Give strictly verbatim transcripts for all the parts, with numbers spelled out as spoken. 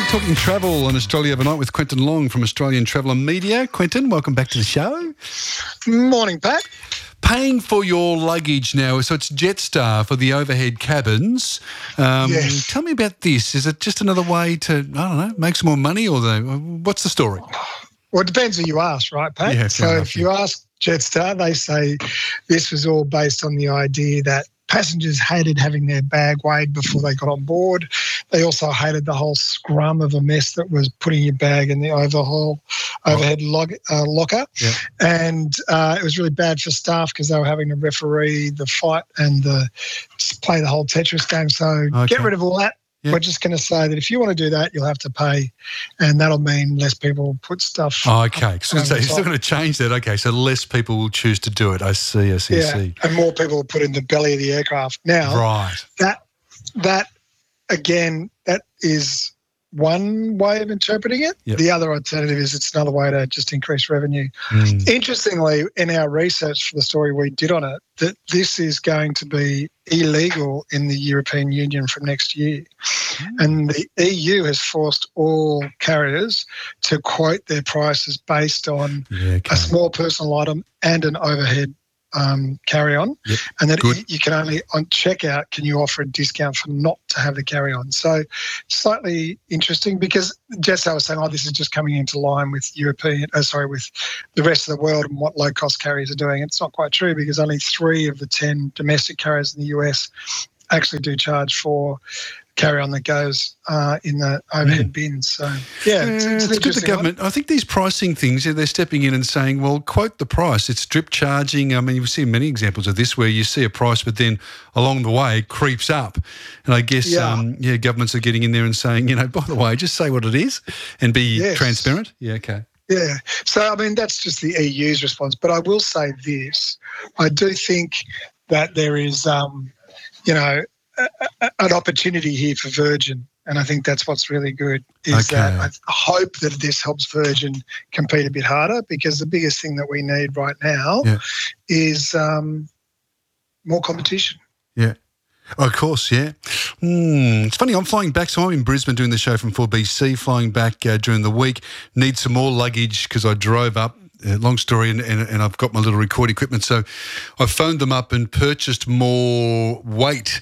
Talking travel on Australia Overnight with Quentin Long from Australian Traveller Media. Quentin, welcome back to the show. Morning, Pat. Paying for your luggage now, so it's Jetstar for the overhead cabins. Um, Yes. Tell me about this. Is it just another way to, I don't know, make some more money, or the, what's the story? Well, it depends who you ask, right, Pat? Yeah, fair so enough, if you ask Jetstar, they say this was all based on the idea that passengers hated having their bag weighed before they got on board. They also hated the whole scrum of a mess that was putting your bag in the overhaul, overhead log, uh, locker. Yeah. And uh, it was really bad for staff because they were having to referee the fight and the, play the whole Tetris game. So Okay. get rid of all that. Yeah. We're just going to say that if you want to do that, you'll have to pay, and that'll mean less people put stuff. Oh, okay. So, over so the you're still top. going to change that. Okay, so less people will choose to do it. I see, I see, I Yeah, see. and more people will put in the belly of the aircraft. Now, Right. that that again, that is one way of interpreting it. Yep. The other alternative is it's another way to just increase revenue. Mm. Interestingly, in our research for the story we did on it, that this is going to be illegal in the European Union from next year. Mm. And the E U has forced all carriers to quote their prices based on Yeah, okay. a small personal item and an overhead um, carry-on, Yep. and that Good. y- you can only, on checkout, can you offer a discount for not to have the carry-on. So slightly interesting because Jetstar was saying, oh, this is just coming into line with European, uh, sorry, with the rest of the world and what low-cost carriers are doing. It's not quite true because only three of the ten domestic carriers in the U S actually do charge for carry-on that goes uh, in the overhead bins. So, yeah, it's, Yeah, it's, it's good an the interesting one. government. I think these pricing things, yeah, they're stepping in and saying, well, quote the price. It's drip charging. I mean, you've seen many examples of this where you see a price, but then along the way it creeps up. And I guess, Yeah. um, yeah, governments are getting in there and saying, you know, by the way, just say what it is and be Yes. transparent. Yeah, okay. Yeah. So, I mean, that's just the E U's response. But I will say this. I do think that there is, um, you know, a, a, an opportunity here for Virgin. And I think that's what's really good is that Okay. I hope that this helps Virgin compete a bit harder because the biggest thing that we need right now Yeah. is um, more competition. Yeah. Of course, yeah. Hmm. It's funny, I'm flying back, so I'm in Brisbane doing the show from four B C, flying back uh, during the week. Need some more luggage because I drove up. Uh, long story, and, and, and I've got my little record equipment. So I phoned them up and purchased more weight.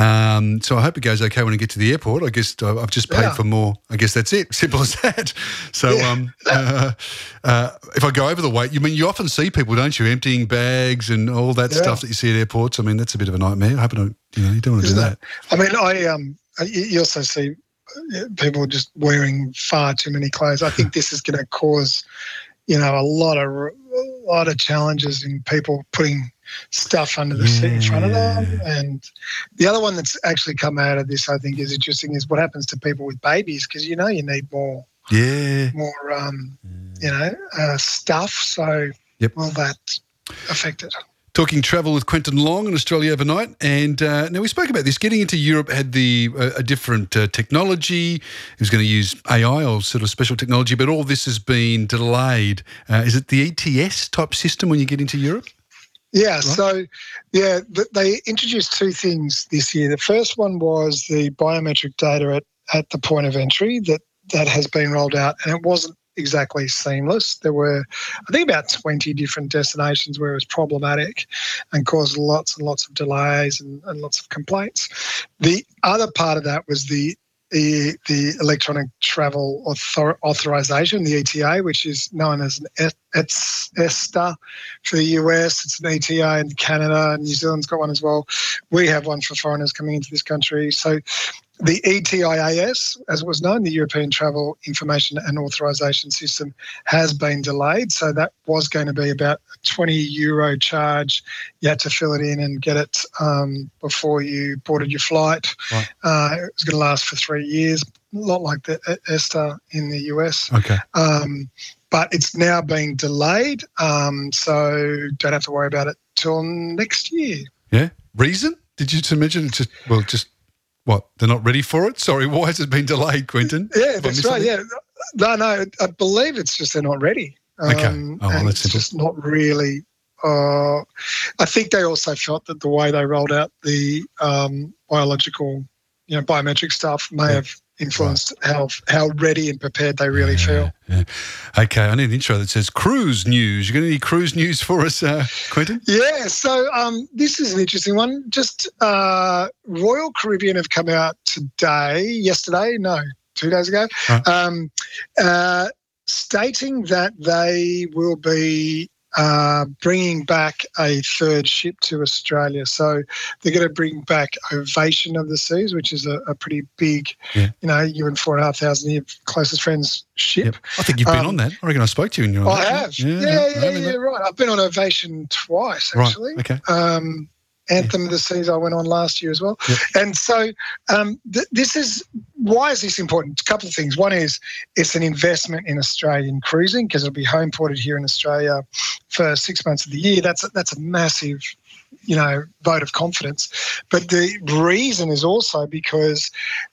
Um, so I hope it goes okay when I get to the airport. I guess I- I've just paid Yeah. for more. I guess that's it. Simple as that. So Yeah. um, uh, uh, if I go over the weight, you mean you often see people, don't you, emptying bags and all that Yeah. stuff that you see at airports. I mean, that's a bit of a nightmare. I hope I don't, you know, you don't want to do Isn't that. I mean, I um, you you also see uh, people just wearing far too many clothes. I think this is going to cause, you know, a lot of a lot of challenges in people putting stuff under the seat in front of them. Yeah. And the other one that's actually come out of this, I think, is interesting is what happens to people with babies because you know you need more Yeah. more um, you know uh, stuff. So Yep. will that affect it? Talking travel with Quentin Long in Australia Overnight. And uh, now we spoke about this. Getting into Europe had the uh, a different uh, technology. It was going to use A I or sort of special technology, but all this has been delayed. Uh, is it the E T S type system when you get into Europe? Yeah, so yeah, th- they introduced two things this year. The first one was the biometric data at, at the point of entry that, that has been rolled out, and it wasn't exactly seamless. There were, I think, about twenty different destinations where it was problematic and caused lots and lots of delays and, and lots of complaints. The other part of that was the the, the electronic travel author- authorization, the E T A, which is known as an E- it's ESTA for the U S. It's an E T A in Canada, and New Zealand's got one as well. We have one for foreigners coming into this country. So the E T I A S, as it was known, the European Travel Information and Authorisation System, has been delayed. So that was going to be about a twenty euro charge. You had to fill it in and get it um, before you boarded your flight. Right. Uh, it was going to last for three years, a lot like the ESTA in the U S. Okay. Um, but it's now being delayed, um, so don't have to worry about it till next year. Yeah. Reason? Did you to mention it? Just well, just what? They're not ready for it. Sorry, why has it been delayed, Quentin? Yeah, Have I that's missed right. something? Yeah, no, no, I believe it's just they're not ready. Um, Okay. Oh, well, and that's it's simple. just not really. Uh, I think they also felt that the way they rolled out the um, biological, you know, biometric stuff may Yeah. have influenced right. how how ready and prepared they really yeah, feel. Yeah. Okay, I need an intro that says cruise news. You got any cruise news for us, uh, Quentin? Yeah, so um, this is an interesting one. Just uh, Royal Caribbean have come out today, yesterday, no, two days ago, right. um, uh, stating that they will be uh, bringing back a third ship to Australia. So they're going to bring back Ovation of the Seas, which is a, a pretty big, yeah. you know, you and four and a half thousand of your closest friends ship. Yep. I think you've been um, on that. I reckon I spoke to you. And you're on I that. have. Yeah, yeah, yeah, yeah, yeah, right. I've been on Ovation twice, actually. Right. Okay. Um, Anthem yeah. of the Seas I went on last year as well. Yep. And so um, th- this is, why is this important? A couple of things. One is it's an investment in Australian cruising because it'll be home ported here in Australia for six months of the year. That's a, that's a massive, you know, vote of confidence. But the reason is also because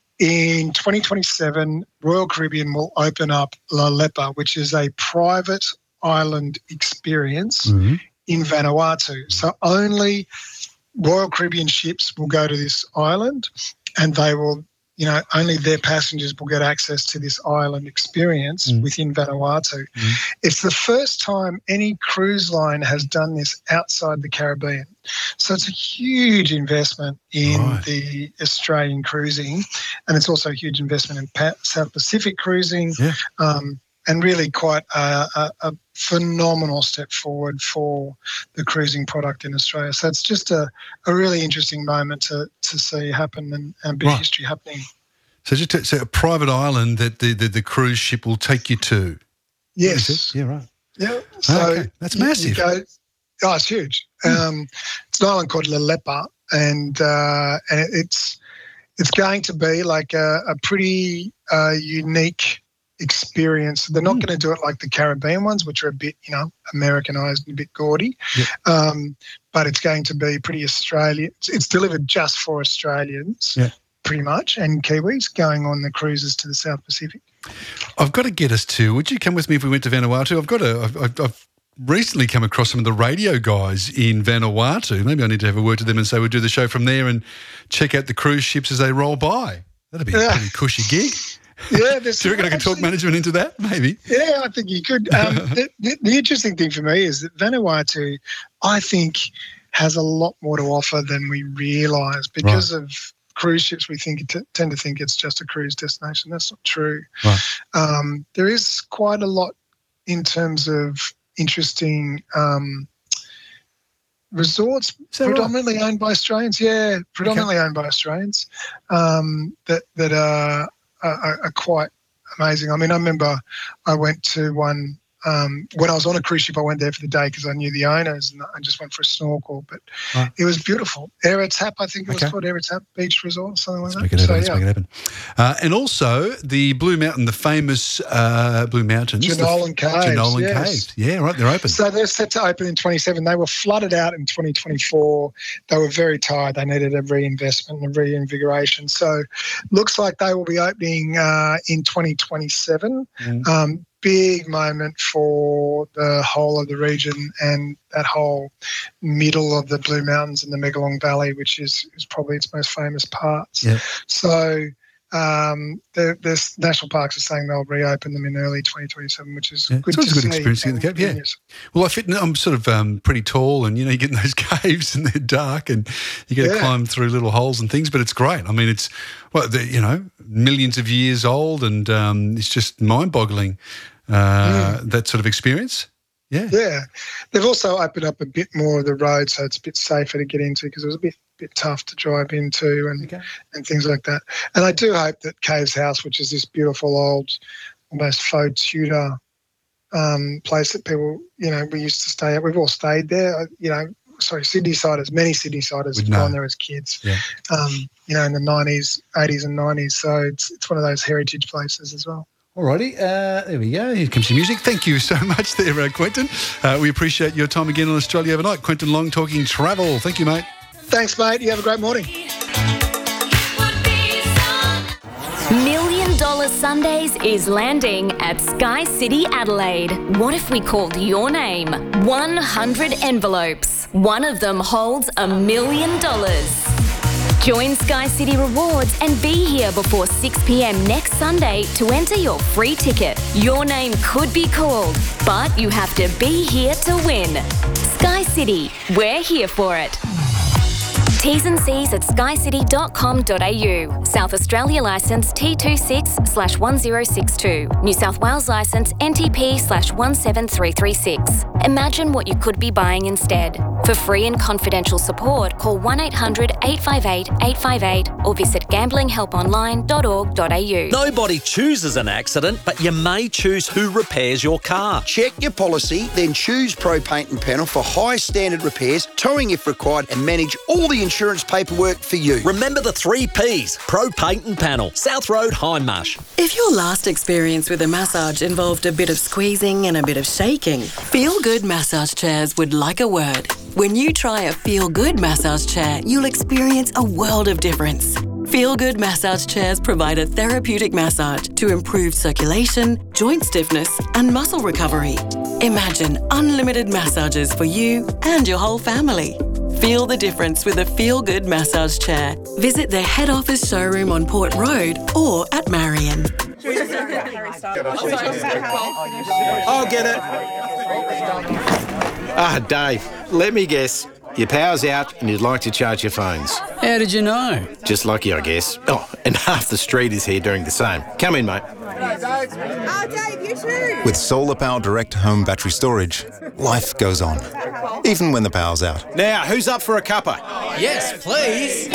in twenty twenty-seven, Royal Caribbean will open up La Lepa, which is a private island experience mm-hmm. in Vanuatu. So only Royal Caribbean ships will go to this island and they will, you know, only their passengers will get access to this island experience mm. within Vanuatu. Mm. It's the first time any cruise line has done this outside the Caribbean. So it's a huge investment in right. the Australian cruising, and it's also a huge investment in pa- South Pacific cruising. Yeah. Um, and really quite a, a, a phenomenal step forward for the cruising product in Australia. So it's just a, a really interesting moment to to see happen and, and a bit right. of history happening. So just to, so a private island that the, the, the cruise ship will take you to? Yes. Yeah, right. Yeah. So oh, okay. That's you, massive. You go, oh, it's huge. Mm. Um, it's an island called La Lepa, and, uh, and it, it's, it's going to be like a, a pretty uh, unique experience. They're not mm. going to do it like the Caribbean ones, which are a bit, you know, Americanized and a bit gaudy. Yep. Um, but it's going to be pretty Australian. It's, it's delivered just for Australians, yeah. pretty much, and Kiwis going on the cruises to the South Pacific. I've got to get us to. Would you come with me if we went to Vanuatu? I've got to. I've, I've, I've recently come across some of the radio guys in Vanuatu. Maybe I need to have a word to them and say we'll do the show from there and check out the cruise ships as they roll by. That'd be a pretty cushy gig. Yeah, there's do you reckon I can talk management into that? Maybe. Yeah, I think you could. Um, the, the, the interesting thing for me is that Vanuatu, I think, has a lot more to offer than we realise. Because right. of cruise ships, we think t- tend to think it's just a cruise destination. That's not true. Right. Um, there is quite a lot in terms of interesting um, resorts, predominantly right? owned by Australians. Yeah, predominantly okay. owned by Australians um, that that are. Are, are quite amazing. I mean, I remember I went to one um, when I was on a cruise ship. I went there for the day because I knew the owners, and I just went for a snorkel. But right. it was beautiful. Eratap, I think it was okay. called Eratap Beach Resort, or something like let's that. Make it happen, so, let's yeah. make it happen. Uh, and also the Blue Mountain, the famous uh, Blue Mountains, Jenolan Caves. Jenolan yes. Caves, yeah, right. They're open. So they're set to open in twenty-seven. They were flooded out in twenty twenty-four. They were very tired. They needed a reinvestment and a reinvigoration. So looks like they will be opening uh, in twenty twenty-seven. Mm. Um, big moment for the whole of the region and that whole middle of the Blue Mountains and the Megalong Valley, which is, is probably its most famous parts. Yeah. So um, the, the national parks are saying they'll reopen them in early twenty twenty-seven, which is yeah. good it's to a good see. experience to get in the cave. Yeah. Yes. Well, I fit, I'm sort of um, pretty tall, and you know, you get in those caves and they're dark, and you get yeah. to climb through little holes and things. But it's great. I mean, it's well, you know, millions of years old, and um, it's just mind-boggling. Uh, mm. That sort of experience. Yeah. Yeah. They've also opened up a bit more of the road, so it's a bit safer to get into because it was a bit bit tough to drive into and okay. and things like that. And I do hope that Caves House, which is this beautiful old, almost faux Tudor um, place that people, you know, we used to stay at. We've all stayed there, you know, sorry, Sydney-siders, many Sydney-siders have gone there as kids, yeah. um, you know, in the nineties, eighties and nineties. So it's it's one of those heritage places as well. Alrighty, uh, there we go. Here comes your music. Thank you so much there, uh, Quentin. Uh, we appreciate your time again on Australia Overnight. Quentin Long talking travel. Thank you, mate. Thanks, mate. You have a great morning. Million Dollar Sundays is landing at Sky City Adelaide. What if we called your name? one hundred envelopes. One of them holds a million dollars. Join Sky City Rewards and be here before six p.m. next Sunday to enter your free ticket. Your name could be called, but you have to be here to win. Sky City, we're here for it. T's and C's at sky city dot com dot a u. South Australia licence T twenty-six slash one zero six two. New South Wales licence N T P slash one seven three three six. Imagine what you could be buying instead. For free and confidential support, call one eight hundred eight five eight eight five eight or visit gambling help online dot org dot a u. Nobody chooses an accident, but you may choose who repairs your car. Check your policy, then choose Pro Paint and Panel for high standard repairs, towing if required, and manage all the insurance paperwork for you. Remember the three P's. Pro Paint and Panel, South Road, Hindmarsh. If your last experience with a massage involved a bit of squeezing and a bit of shaking, Feel Good Massage Chairs would like a word. When you try a Feel Good massage chair, you'll experience a world of difference. Feel Good Massage Chairs provide a therapeutic massage to improve circulation, joint stiffness, and muscle recovery. Imagine unlimited massages for you and your whole family. Feel the difference with a Feel Good massage chair. Visit their head office showroom on Port Road or at Marion. I'll get it. Ah, Dave, let me guess. Your power's out and you'd like to charge your phones. How did you know? Just lucky, I guess. Oh, and half the street is here doing the same. Come in, mate. Oh, Dave, you too. With Solar Power Direct Home Battery Storage, life goes on, even when the power's out. Now, who's up for a cuppa? Yes, please.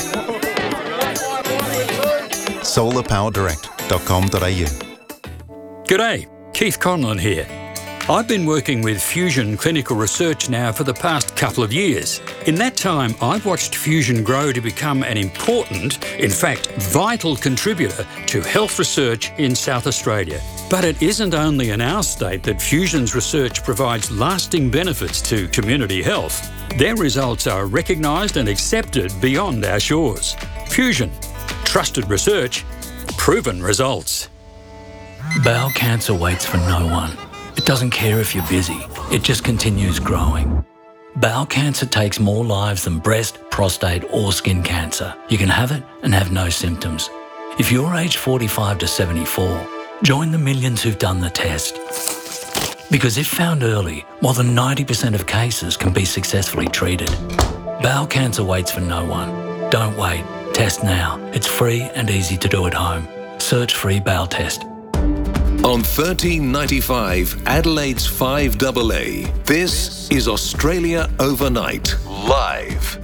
solar power direct dot com dot a u. G'day, Keith Conlon here. I've been working with Fusion Clinical Research now for the past couple of years. In that time, I've watched Fusion grow to become an important, in fact, vital contributor to health research in South Australia. But it isn't only in our state that Fusion's research provides lasting benefits to community health. Their results are recognised and accepted beyond our shores. Fusion. Trusted research. Proven results. Bowel cancer waits for no one. It doesn't care if you're busy, it just continues growing. Bowel cancer takes more lives than breast, prostate or skin cancer. You can have it and have no symptoms. If you're aged forty-five to seventy-four, join the millions who've done the test. Because if found early, more than ninety percent of cases can be successfully treated. Bowel cancer waits for no one. Don't wait. Test now. It's free and easy to do at home. Search free bowel test. On thirteen ninety-five, Adelaide's five A A, this is Australia Overnight, live.